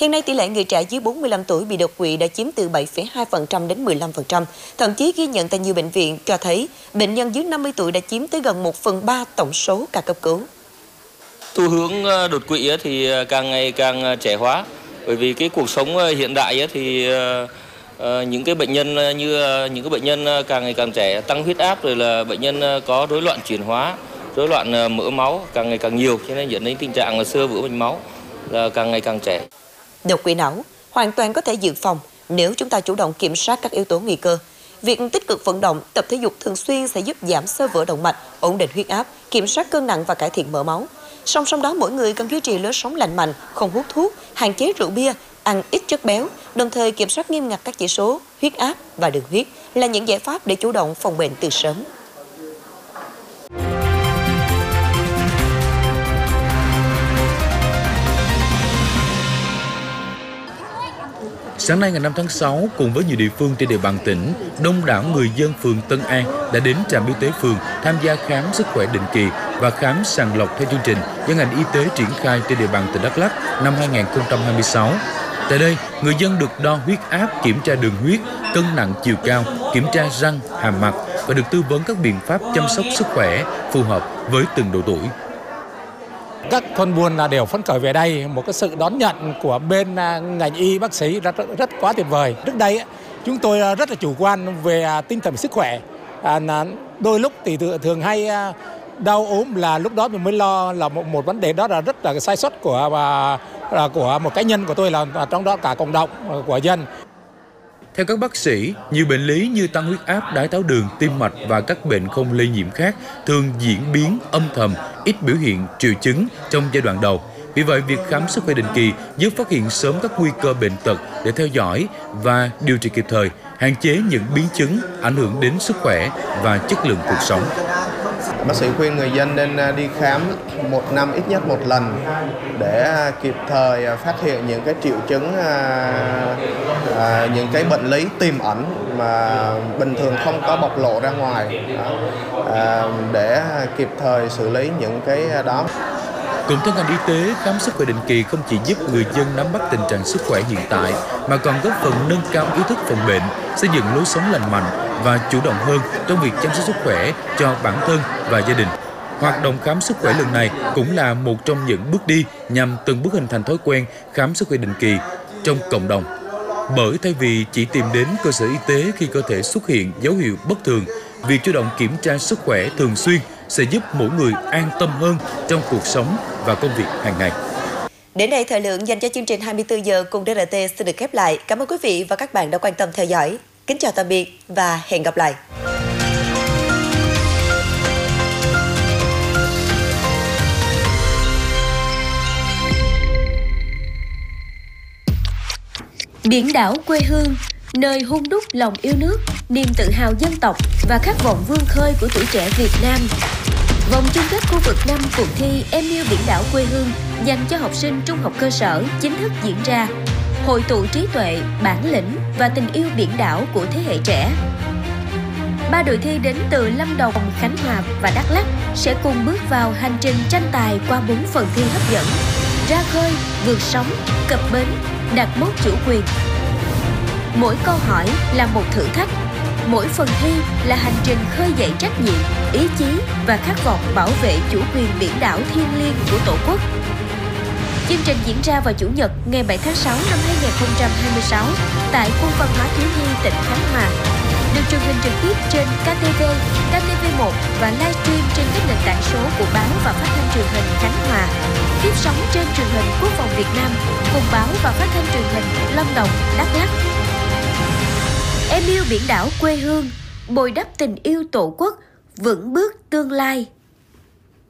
Hiện nay tỷ lệ người trẻ dưới 45 tuổi bị đột quỵ đã chiếm từ 7,2% đến 15%. Thậm chí ghi nhận tại nhiều bệnh viện cho thấy bệnh nhân dưới 50 tuổi đã chiếm tới gần 1/3 tổng số ca cấp cứu. Xu hướng đột quỵ thì càng ngày càng trẻ hóa, bởi vì cái cuộc sống hiện đại thì những cái bệnh nhân càng ngày càng trẻ, tăng huyết áp, rồi là bệnh nhân có rối loạn chuyển hóa, rối loạn mỡ máu càng ngày càng nhiều, cho nên dẫn đến tình trạng là xơ vữa mạch máu là càng ngày càng trẻ. Đột quỵ não hoàn toàn có thể dự phòng nếu chúng ta chủ động kiểm soát các yếu tố nguy cơ. Việc tích cực vận động, tập thể dục thường xuyên sẽ giúp giảm xơ vữa động mạch, ổn định huyết áp, kiểm soát cân nặng và cải thiện mỡ máu. Song song đó, mỗi người cần duy trì lối sống lành mạnh, không hút thuốc, hạn chế rượu bia, ăn ít chất béo, đồng thời kiểm soát nghiêm ngặt các chỉ số huyết áp và đường huyết là những giải pháp để chủ động phòng bệnh từ sớm. Sáng nay ngày 5 tháng 6, cùng với nhiều địa phương trên địa bàn tỉnh, đông đảo người dân phường Tân An đã đến trạm y tế phường tham gia khám sức khỏe định kỳ và khám sàng lọc theo chương trình do ngành y tế triển khai trên địa bàn tỉnh Đắk Lắk năm 2026. Tại đây, người dân được đo huyết áp, kiểm tra đường huyết, cân nặng chiều cao, kiểm tra răng, hàm mặt và được tư vấn các biện pháp chăm sóc sức khỏe phù hợp với từng độ tuổi. Các thôn buôn đều phấn khởi về đây, một cái sự đón nhận của bên ngành y bác sĩ rất quá tuyệt vời. Trước đây chúng tôi rất là chủ quan về tinh thần sức khỏe, đôi lúc thì thường hay đau ốm là lúc đó mình mới lo, là một vấn đề đó là rất là sai sót của một cá nhân của tôi, là trong đó cả cộng đồng của dân. Theo các bác sĩ, nhiều bệnh lý như tăng huyết áp, đái tháo đường, tim mạch và các bệnh không lây nhiễm khác thường diễn biến âm thầm, ít biểu hiện triệu chứng trong giai đoạn đầu. Vì vậy, việc khám sức khỏe định kỳ giúp phát hiện sớm các nguy cơ bệnh tật để theo dõi và điều trị kịp thời, hạn chế những biến chứng ảnh hưởng đến sức khỏe và chất lượng cuộc sống. Bác sĩ khuyên người dân nên đi khám một năm ít nhất một lần để kịp thời phát hiện những cái triệu chứng, những cái bệnh lý tiềm ẩn mà bình thường không có bộc lộ ra ngoài, để kịp thời xử lý những cái đó. Cũng theo ngành y tế, khám sức khỏe định kỳ không chỉ giúp người dân nắm bắt tình trạng sức khỏe hiện tại mà còn góp phần nâng cao ý thức phòng bệnh, xây dựng lối sống lành mạnh và chủ động hơn trong việc chăm sóc sức khỏe cho bản thân và gia đình. Hoạt động khám sức khỏe lần này cũng là một trong những bước đi nhằm từng bước hình thành thói quen khám sức khỏe định kỳ trong cộng đồng. Bởi thay vì chỉ tìm đến cơ sở y tế khi cơ thể xuất hiện dấu hiệu bất thường, việc chủ động kiểm tra sức khỏe thường xuyên sẽ giúp mỗi người an tâm hơn trong cuộc sống và công việc hàng ngày. Đến đây, thời lượng dành cho chương trình 24 giờ cùng DRT xin được khép lại. Cảm ơn quý vị và các bạn đã quan tâm theo dõi. Kính chào tạm biệt và hẹn gặp lại. Biển đảo quê hương, nơi hun đúc lòng yêu nước, niềm tự hào dân tộc và khát vọng vươn khơi của tuổi trẻ Việt Nam. Vòng chung kết khu vực 5 cuộc thi Em yêu biển đảo quê hương dành cho học sinh trung học cơ sở chính thức diễn ra, hội tụ trí tuệ, bản lĩnh và tình yêu biển đảo của thế hệ trẻ. 3 đội thi đến từ Lâm Đồng, Khánh Hòa và Đắk Lắk sẽ cùng bước vào hành trình tranh tài qua 4 phần thi hấp dẫn: ra khơi, vượt sóng, cập bến, đặt mốc chủ quyền. Mỗi câu hỏi là một thử thách, mỗi phần thi là hành trình khơi dậy trách nhiệm, ý chí và khát vọng bảo vệ chủ quyền biển đảo thiêng liêng của Tổ quốc. Chương trình diễn ra vào Chủ nhật ngày 7 tháng 6 năm 2026 tại Cung văn hóa thiếu nhi tỉnh Khánh Hòa. Được truyền hình trực tiếp trên KTV, KTV1 và livestream trên các nền tảng số của báo và phát thanh truyền hình Khánh Hòa. Tiếp sóng trên truyền hình Quốc phòng Việt Nam cùng báo và phát thanh truyền hình Lâm Đồng, Đắk Lắk. Em yêu biển đảo quê hương, bồi đắp tình yêu Tổ quốc, vững bước tương lai.